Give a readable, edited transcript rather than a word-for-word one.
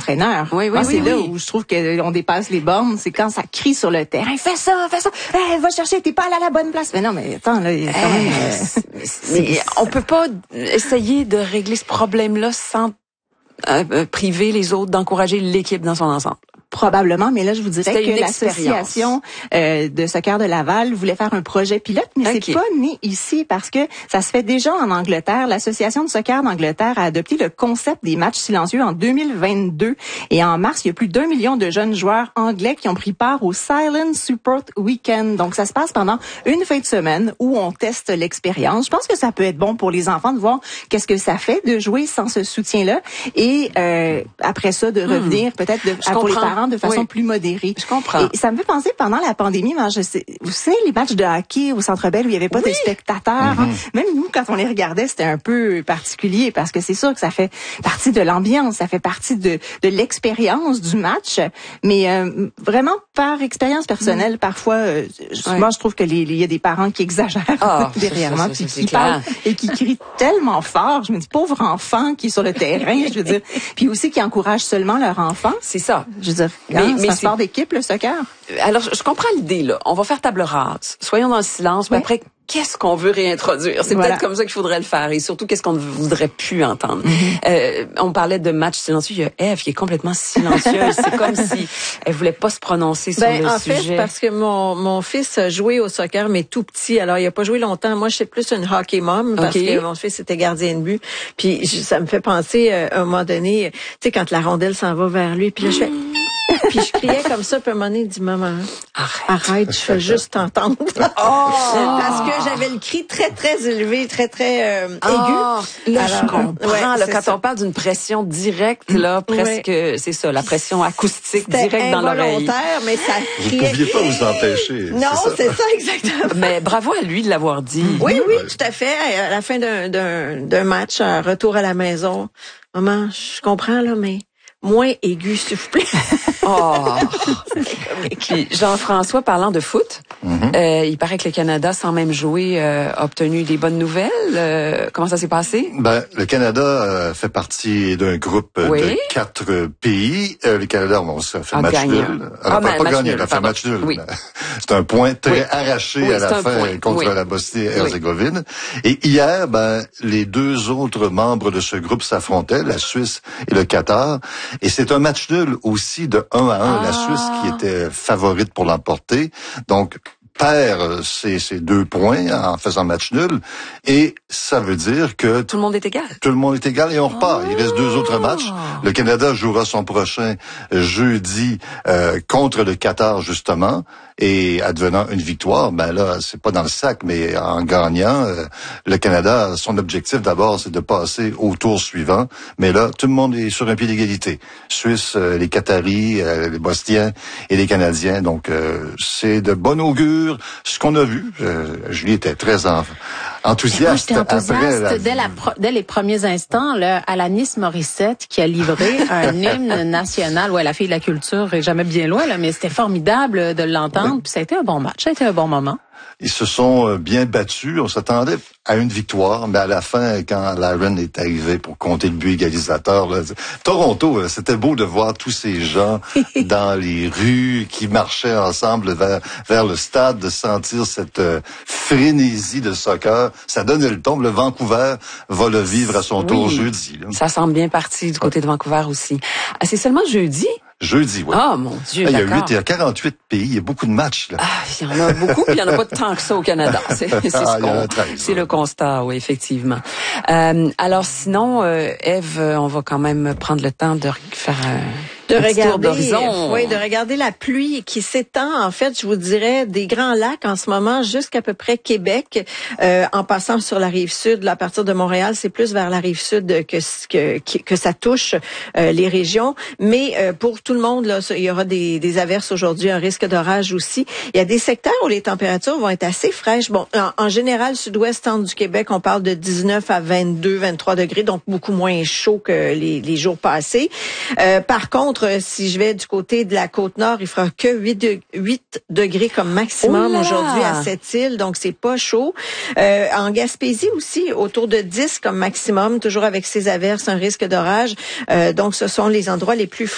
entraîneurs. Moi, c'est là où je trouve qu'on dépasse les bornes, c'est quand ça crie sur le terrain, fais ça, hey, va chercher, t'es pas allé à la bonne place. Mais non, mais attends, là, il y a quand même... mais on peut pas essayer de régler ce problème-là sans priver les autres d'encourager l'équipe dans son ensemble. Probablement, mais là, je vous dirais que l'association de soccer de Laval voulait faire un projet pilote, mais c'est pas né ici parce que ça se fait déjà en Angleterre. L'association de soccer d'Angleterre a adopté le concept des matchs silencieux en 2022. Et en mars, il y a plus d'1 million de jeunes joueurs anglais qui ont pris part au Silent Support Weekend. Donc, ça se passe pendant une fin de semaine où on teste l'expérience. Je pense que ça peut être bon pour les enfants de voir qu'est-ce que ça fait de jouer sans ce soutien-là. Et après ça, de revenir peut-être pour les parents de façon plus modérée. Je comprends. Et ça me fait penser, pendant la pandémie, vous savez, les matchs de hockey au Centre Bell où il n'y avait pas de spectateurs, même nous, quand on les regardait, c'était un peu particulier parce que c'est sûr que ça fait partie de l'ambiance, ça fait partie de l'expérience du match, mais vraiment, par expérience personnelle, parfois, moi, je trouve que il y a des parents qui exagèrent derrière moi, qui parlent et qui crient tellement fort. Je me dis, pauvre enfant qui est sur le terrain, je veux dire, puis aussi qui encouragent seulement leur enfant. C'est ça. Je veux dire, mais c'est un sport d'équipe, le soccer. Alors, je comprends l'idée, là. On va faire table rase. Soyons dans le silence, mais après, qu'est-ce qu'on veut réintroduire? C'est peut-être comme ça qu'il faudrait le faire. Et surtout, qu'est-ce qu'on ne voudrait plus entendre? On parlait de match silencieux. Il y a Ève qui est complètement silencieuse. C'est comme si elle voulait pas se prononcer sur le sujet. En fait, parce que mon fils a joué au soccer, mais tout petit. Alors, il a pas joué longtemps. Moi, je suis plus une hockey mom parce que mon fils était gardien de but. Puis, ça me fait penser, à un moment donné, tu sais, quand la rondelle s'en va vers lui, puis là, je fais... Puis je criais comme ça, puis à un moment donné, il dit, maman, arrête, je fais juste t'entendre. Parce que j'avais le cri très, très élevé, très, très aigu. Là, je comprends. Là, quand on parle d'une pression directe, là, presque, c'est ça, la pression acoustique directe dans l'oreille. C'était involontaire, mais ça criait. Vous ne pouviez pas vous empêcher. Non, c'est ça, exactement. Mais bravo à lui de l'avoir dit. Oui, tout à fait. À la fin d'un match, un retour à la maison, maman, je comprends, là, mais... moins aigu, s'il vous plaît. Puis Jean-François, parlant de foot, il paraît que le Canada, sans même jouer, a obtenu des bonnes nouvelles. Comment ça s'est passé? Le Canada fait partie d'un groupe de 4 pays. Le Canada, ça fait match nul. Pas gagné, il a fait match nul. C'est un point très arraché à la fin contre la Bosnie-Herzégovine. Et hier, les deux autres membres de ce groupe s'affrontaient, la Suisse et le Qatar. Et c'est un match nul aussi de 1-1. La Suisse qui était favorite pour l'emporter. Donc, perd ces 2 points en faisant match nul. Et ça veut dire que... Tout le monde est égal. Tout le monde est égal et on repart. Il reste 2 autres matchs. Le Canada jouera son prochain jeudi contre le Qatar, justement. Et advenant une victoire, là, c'est pas dans le sac, mais en gagnant, le Canada, son objectif d'abord, c'est de passer au tour suivant. Mais là, tout le monde est sur un pied d'égalité. Suisse, les Qataris, les Bosniens et les Canadiens. Donc, c'est de bon augure ce qu'on a vu. Julie était très enthousiaste. Moi, j'étais enthousiaste dès les premiers instants, là, Alanis Morissette qui a livré un hymne national. Ouais, la fille de la culture est jamais bien loin, là, mais c'était formidable de l'entendre. Puis ça a été un bon match, ça a été un bon moment. Ils se sont bien battus. On s'attendait à une victoire, mais à la fin, quand Laron est arrivé pour compter le but égalisateur, là, Toronto, c'était beau de voir tous ces gens dans les rues qui marchaient ensemble vers le stade, de sentir cette frénésie de soccer. Ça donne le ton. Le Vancouver va le vivre à son tour jeudi. Là. Ça semble bien parti du côté de Vancouver aussi. C'est seulement jeudi? Jeudi, oui. Ah, mon Dieu, il y a 48 pays, il y a beaucoup de matchs, là. Il y en a beaucoup, puis il y en a pas tant que ça au Canada. C'est le constat, oui, effectivement. Alors sinon, Ève, on va quand même prendre le temps de faire de regarder la pluie qui s'étend, en fait, je vous dirais, des Grands Lacs en ce moment jusqu'à peu près Québec, en passant sur la rive sud. Là, à partir de Montréal, c'est plus vers la rive sud que ça touche les régions. Mais pour tout le monde, là, il y aura des averses aujourd'hui, un risque d'orage aussi. Il y a des secteurs où les températures vont être assez fraîches. Bon, en général, sud-ouest, centre du Québec, on parle de 19 à 22, 23 degrés, donc beaucoup moins chaud que les jours passés. Par contre, si je vais du côté de la Côte-Nord, il fera que 8 degrés comme maximum aujourd'hui à Sept-Îles, donc c'est pas chaud. En Gaspésie aussi, autour de 10 comme maximum, toujours avec ces averses, un risque d'orage. Donc ce sont les endroits les plus